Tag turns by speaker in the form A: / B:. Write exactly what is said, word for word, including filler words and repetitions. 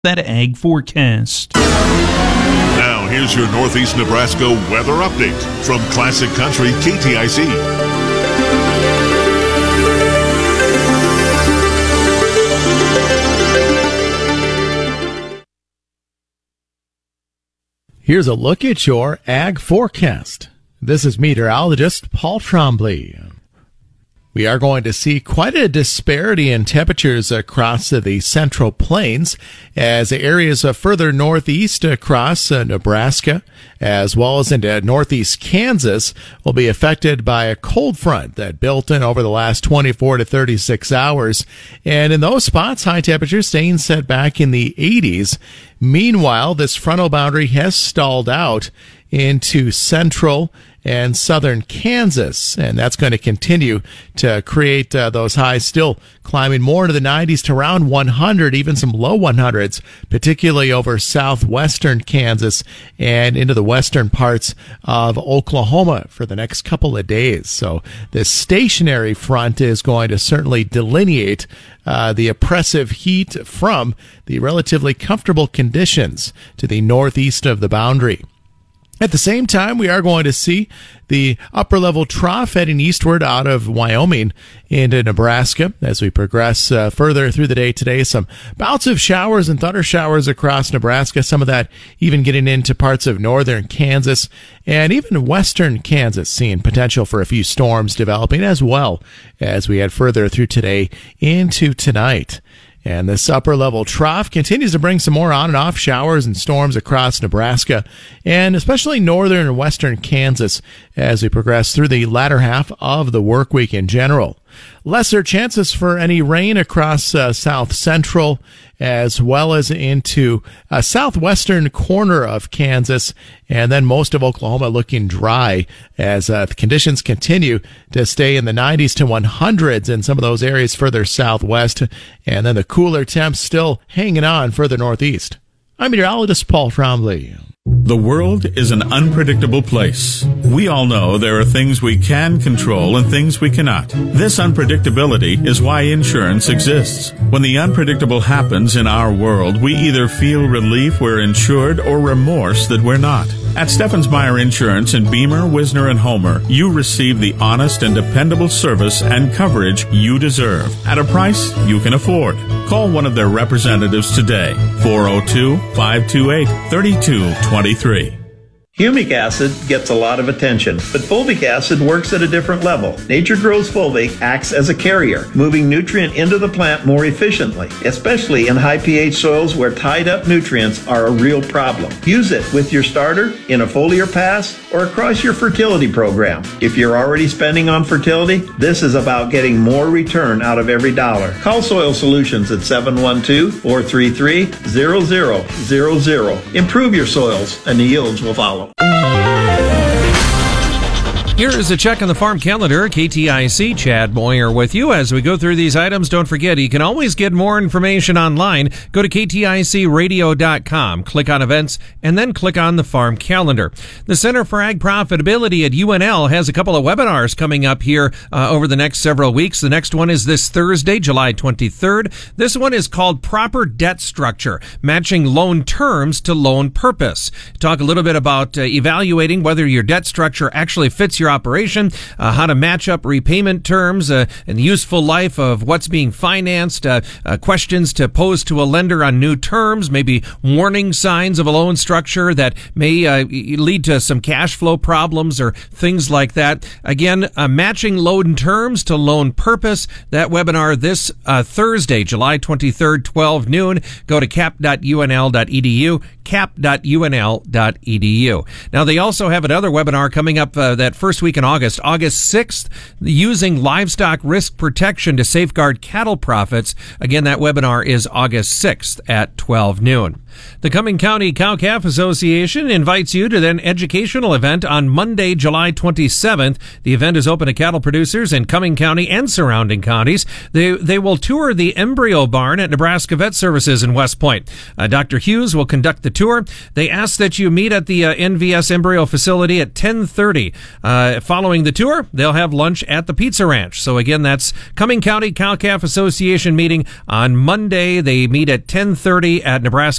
A: That ag forecast.
B: Now, here's your Northeast Nebraska weather update from Classic Country K T I C.
C: Here's a look at your ag forecast. This is meteorologist Paul Trombley. We are going to see quite a disparity in temperatures across the Central Plains as areas further northeast across Nebraska as well as into northeast Kansas will be affected by a cold front that built in over the last twenty-four to thirty-six hours. And in those spots, high temperatures staying set back in the eighties. Meanwhile, this frontal boundary has stalled out into central and southern Kansas, and that's going to continue to create uh, those highs still climbing more into the nineties to around one hundred, even some low one hundreds, particularly over southwestern Kansas and into the western parts of Oklahoma for the next couple of days. So this stationary front is going to certainly delineate uh, the oppressive heat from the relatively comfortable conditions to the northeast of the boundary. At the same time, we are going to see the upper level trough heading eastward out of Wyoming into Nebraska as we progress uh, further through the day today. Some bouts of showers and thunder showers across Nebraska, some of that even getting into parts of northern Kansas and even western Kansas, seeing potential for a few storms developing as well as we head further through today into tonight. And this upper-level trough continues to bring some more on and off showers and storms across Nebraska, and especially northern and western Kansas as we progress through the latter half of the work week in general. Lesser chances for any rain across uh, south central as well as into a southwestern corner of Kansas, and then most of Oklahoma looking dry as uh, the conditions continue to stay in the nineties to one hundreds in some of those areas further southwest, and then the cooler temps still hanging on further northeast. I'm meteorologist Paul Trombley.
D: The world is an unpredictable place. We all know there are things we can control and things we cannot. This unpredictability is why insurance exists. When the unpredictable happens in our world, we either feel relief we're insured or remorse that we're not. At Steffensmeyer Insurance in Beamer, Wisner, and Homer, you receive the honest and dependable service and coverage you deserve at a price you can afford. Call one of their representatives today, four oh two, five two eight, three two two three.
E: Humic acid gets a lot of attention, but fulvic acid works at a different level. Nature Grows Fulvic acts as a carrier, moving nutrient into the plant more efficiently, especially in high pH soils where tied up nutrients are a real problem. Use it with your starter, in a foliar pass, or across your fertility program. If you're already spending on fertility, this is about getting more return out of every dollar. Call Soil Solutions at seven one two, four three three, zero zero zero zero. Improve your soils and the yields will follow.
F: Here is a check on the farm calendar. K T I C, Chad Moyer with you. As we go through these items, don't forget, you can always get more information online. Go to K T I C radio dot com, click on events, and then click on the farm calendar. The Center for Ag Profitability at U N L has a couple of webinars coming up here uh, over the next several weeks. The next one is this Thursday, July twenty-third. This one is called Proper Debt Structure, Matching Loan Terms to Loan Purpose. Talk a little bit about uh, evaluating whether your debt structure actually fits your operation, uh, how to match up repayment terms, uh, and the useful life of what's being financed, uh, uh, questions to pose to a lender on new terms, maybe warning signs of a loan structure that may uh, lead to some cash flow problems or things like that. Again, uh, matching loan terms to loan purpose. That webinar this uh, Thursday, July twenty-third, twelve noon. Go to cap dot U N L dot E D U, cap dot U N L dot E D U. Now, they also have another webinar coming up uh, that first week in August, August sixth, using livestock risk protection to safeguard cattle profits. Again, that webinar is August sixth at twelve noon. The Cumming County Cow-Calf Association invites you to an educational event on Monday, July twenty-seventh. The event is open to cattle producers in Cumming County and surrounding counties. They they will tour the embryo barn at Nebraska Vet Services in West Point. Uh, Doctor Hughes will conduct the tour. They ask that you meet at the uh, N V S embryo facility at ten thirty. Uh, uh, following the tour, they'll have lunch at the Pizza Ranch. So again, that's Cumming County Cow-Calf Association meeting on Monday. They meet at ten thirty at Nebraska